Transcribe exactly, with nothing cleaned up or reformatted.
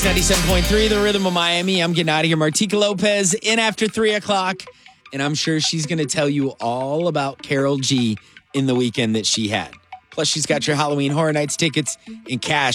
ninety-seven point three, the rhythm of Miami. I'm getting out of here. Martika Lopez in after three o'clock. And I'm sure she's going to tell you all about Carol G in the weekend that she had. Plus, she's got your Halloween Horror Nights tickets and cash